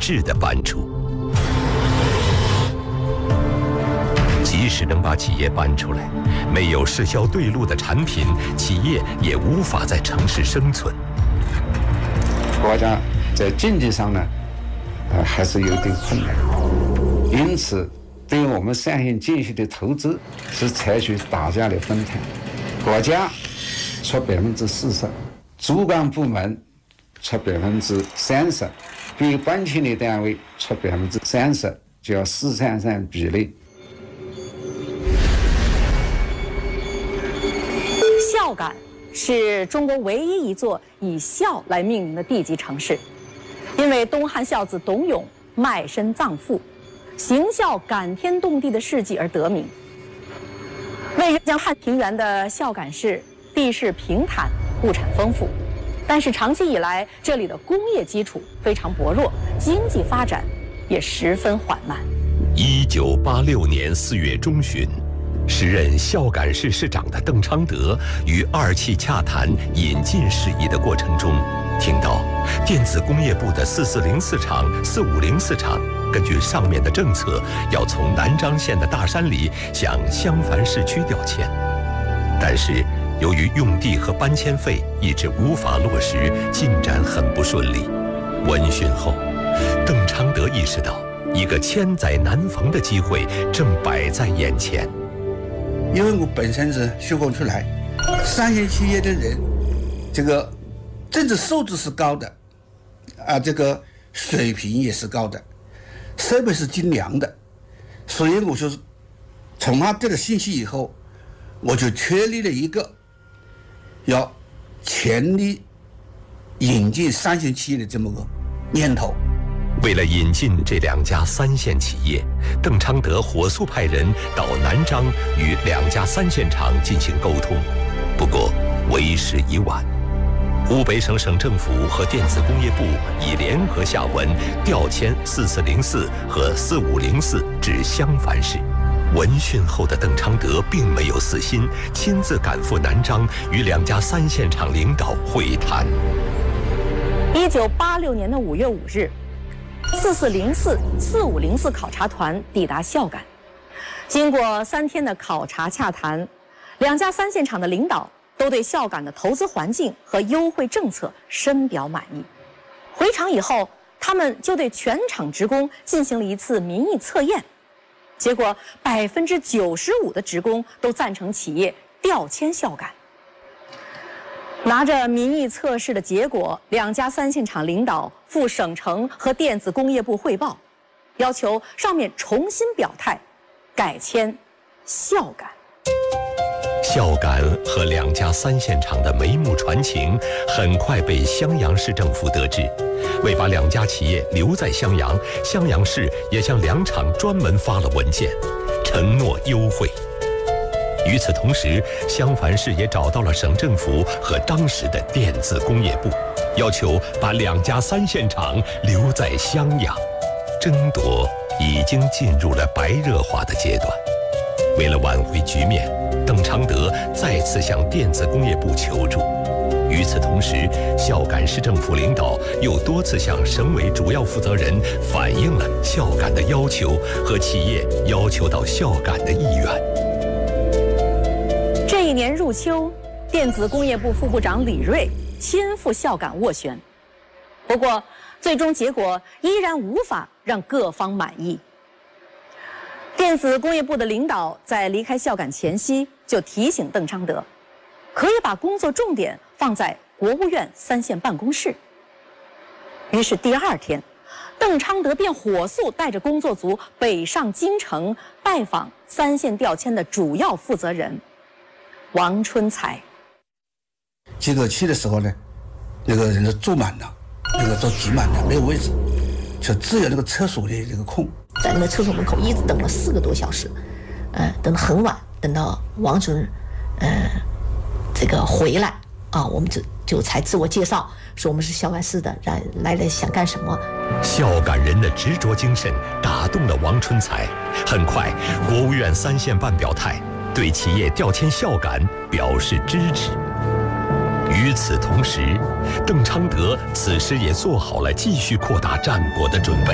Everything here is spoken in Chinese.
致地搬出。即使能把企业搬出来，没有市销对路的产品，企业也无法在城市生存。 国家在经济上呢，还是有点困难，因此对于我们三线建设的投资是采取大家的分摊，国家出40%，主管部门出30%，对搬迁的单位出30%，就要4:3:3比例。 孝感是中国唯一一座以孝来命名的地级城市，因为东汉孝子董永卖身葬父，行孝感天动地的事迹而得名。位于江汉平原的孝感市，地势平坦，物产丰富，但是长期以来，这里的工业基础非常薄弱，经济发展也十分缓慢。 1986年4月中旬，时任孝感市市长的邓昌德与二汽洽谈引进事宜的过程中，听到电子工业部的4404厂、4504厂根据上面的政策，要从南漳县的大山里向襄樊市区调迁，但是由于用地和搬迁费一直无法落实，进展很不顺利。闻讯后，邓昌德意识到一个千载难逢的机会正摆在眼前。 因为我本身是学工出来，三线企业的人，这个政治素质是高的，这个水平也是高的，设备是精良的，所以我就是从他得了信息以后，我就确立了一个要全力引进三线企业的这么个念头。 为了引进这2家3线企业，邓昌德火速派人到南漳与2家3线厂进行沟通。不过为时已晚，湖北省省政府和电子工业部已联合下文调迁4404和4504至襄樊市。闻讯后的邓昌德并没有死心，亲自赶赴南漳与2家3线厂领导会谈。 1986年5月5日，4404、4504考察团抵达孝感。经过3天的考察洽谈，2家3线厂的领导都对孝感的投资环境和优惠政策深表满意。回厂以后，他们就对全厂职工进行了一次民意测验，结果95%的职工都赞成企业调迁孝感。拿着民意测试的结果，2家3线厂领导赴省城和电子工业部汇报，要求上面重新表态，改迁孝感。 孝感和2家3线厂的眉目传情很快被襄阳市政府得知，为把2家企业留在襄阳，襄阳市也向2厂专门发了文件，承诺优惠。与此同时，襄樊市也找到了省政府和当时的电子工业部，要求把2家3线厂留在襄阳。争夺已经进入了白热化的阶段。为了挽回局面，邓昌德再次向电子工业部求助。与此同时，孝感市政府领导又多次向省委主要负责人反映了孝感的要求和企业要求到孝感的意愿。 这一年入秋，电子工业部副部长李锐亲赴孝感斡旋，不过最终结果依然无法让各方满意。电子工业部的领导在离开孝感前夕就提醒邓昌德，可以把工作重点放在国务院3线办公室。于是第2天，邓昌德便火速带着工作组北上京城，拜访3线调迁的主要负责人王春才。 结果去的时候呢，那个人都坐满了，那个都挤满了，没有位置，就只有那个厕所的这个空。 在那个厕所门口一直等了4个多小时，等得很晚，等到王主任这个回来啊，我们就才自我介绍，说我们是孝感市的，来了想干什么。 孝感人的执着精神打动了王春才，很快国务院3线办表态，对企业调迁孝感表示支持。与此同时，邓昌德此时也做好了继续扩大战果的准备。